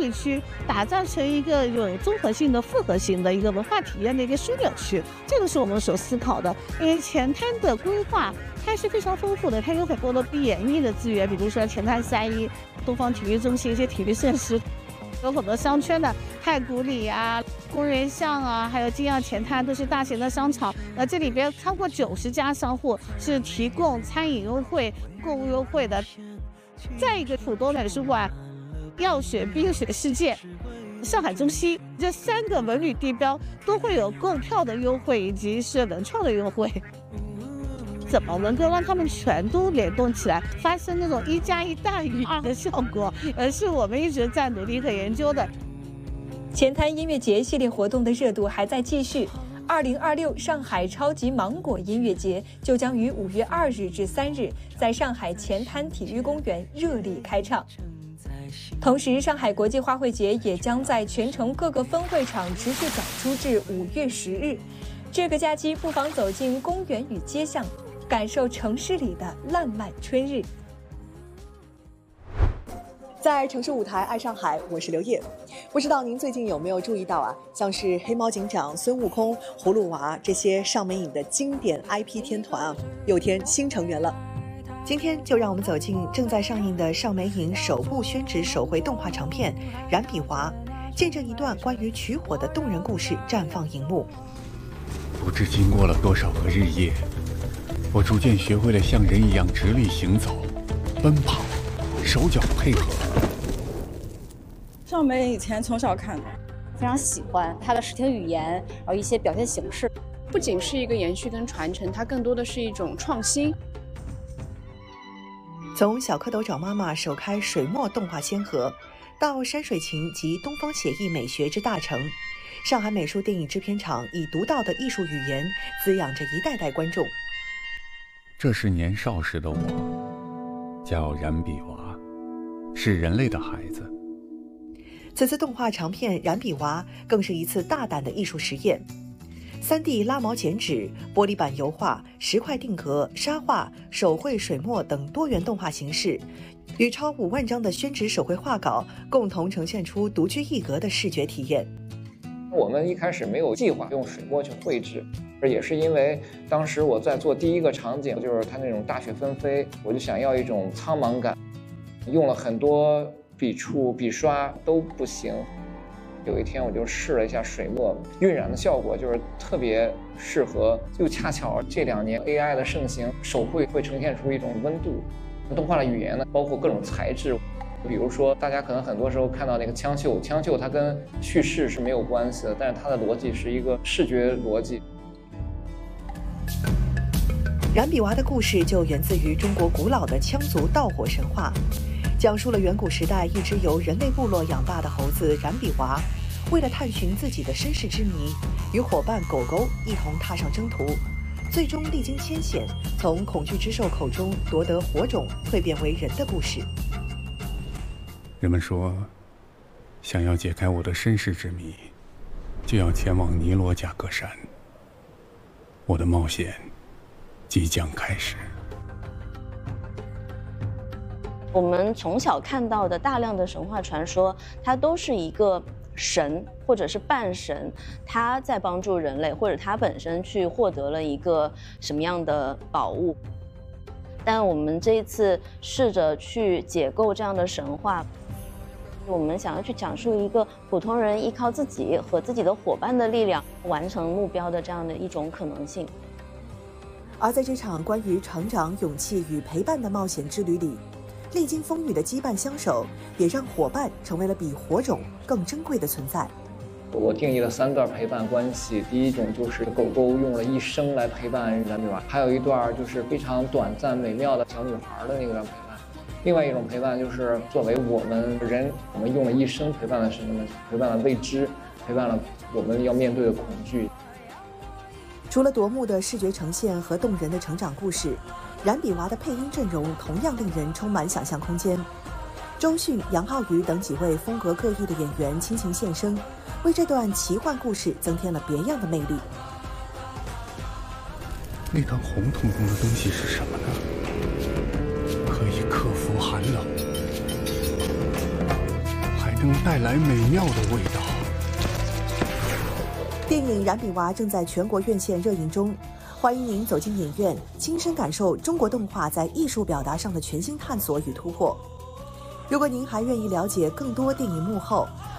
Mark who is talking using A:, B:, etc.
A: 地区打造成一个有综合性的、复合性的一个文化体验的一个枢纽区，这个是我们所思考的。因为前滩的规划它是非常丰富的，它有很多的演艺的资源，比如说前滩3·1、东方体育中心一些体育设施，有很多商圈的太古里啊、工人巷啊，还有金耀前滩都是大型的商场。这里边超过90家商户是提供餐饮优惠、购物优惠的。再一个，浦东美术馆、药学冰雪世界、上海中心这3个文旅地标都会有购票的优惠以及是文创的优惠。怎么能够让他们全都联动起来，发生那种1+1大于2的效果，是我们一直在努力和研究的。
B: 前滩音乐节系列活动的热度还在继续，2026上海超级芒果音乐节就将于5月2日至3日在上海前滩体育公园热力开唱。同时，上海国际花卉节也将在全城各个分会场持续展出至5月10日。这个假期不妨走进公园与街巷，感受城市里的烂漫春日。
C: 在城市舞台爱上海，我是刘烨。不知道您最近有没有注意到啊，像是黑猫警长、孙悟空、葫芦娃这些上美影的经典 IP 天团啊，又添新成员了。今天就让我们走进正在上映的上美影首部宣纸手绘动画长片《燃笔娃》，见证一段关于取火的动人故事绽放荧幕。
D: 不知经过了多少个日夜，我逐渐学会了像人一样直立行走、奔跑、手脚配合。
E: 上美以前从小看的，
F: 非常喜欢它的视听语言，然后一些表现形式，
G: 不仅是一个延续跟传承，它更多的是一种创新。
C: 从小蝌蚪找妈妈首开水墨动画先河，到山水情及东方写意美学之大成，上海美术电影制片厂以独到的艺术语言滋养着一代代观众。
D: 这是年少时的我，叫燃笔娃，是人类的孩子。
C: 此次动画长片《燃笔娃》更是一次大胆的艺术实验。3D 拉毛剪纸、玻璃板油画、石块定格、沙画、手绘水墨等多元动画形式，与超5万张的宣纸手绘画稿共同呈现出独具一格的视觉体验。
H: 我们一开始没有计划用水墨去绘制，也是因为当时我在做第一个场景，就是它那种大雪纷飞，我就想要一种苍茫感，用了很多笔触、笔刷都不行。有一天我就试了一下水墨，晕染的效果就是特别适合，又恰巧这2年 AI 的盛行，手绘会呈现出一种温度。动画的语言呢，包括各种材质，比如说大家可能很多时候看到那个枪绣它跟叙事是没有关系的，但是它的逻辑是一个视觉逻辑。
C: 燃笔娃的故事就源自于中国古老的羌族盗火神话，讲述了远古时代一只由人类部落养大的猴子燃笔娃，为了探寻自己的身世之谜，与伙伴狗狗一同踏上征途，最终历经艰险，从恐惧之兽口中夺得火种，蜕变为人的故事。
D: 人们说，想要解开我的身世之谜，就要前往尼罗贾格山。我的冒险即将开始。
F: 我们从小看到的大量的神话传说，它都是一个神或者是半神，他在帮助人类，或者他本身去获得了一个什么样的宝物。但我们这一次试着去解构这样的神话，我们想要去讲述一个普通人依靠自己和自己的伙伴的力量完成目标的这样的一种可能性。
C: 而在这场关于成长、勇气与陪伴的冒险之旅里，历经风雨的羁绊相守，也让伙伴成为了比火种更珍贵的存在。
H: 我定义了3段陪伴关系，第一种就是狗狗用了一生来陪伴燃笔娃，还有一段就是非常短暂美妙的小女孩的那个陪伴，另外一种陪伴就是作为我们人，我们用了一生陪伴了什么呢？陪伴了未知，陪伴了我们要面对的恐惧。
C: 除了夺目的视觉呈现和动人的成长故事，燃笔娃的配音阵容同样令人充满想象空间。周迅、杨浩宇等几位风格各异的演员倾情献声，为这段奇幻故事增添了别样的魅力。
D: 那团红彤彤的东西是什么呢？可以克服寒冷，还能生带来美妙的味道。
C: 电影《燃笔娃》正在全国院线热映中，欢迎您走进影院，亲身感受中国动画在艺术表达上的全新探索与突破。如果您还愿意了解更多电影幕后，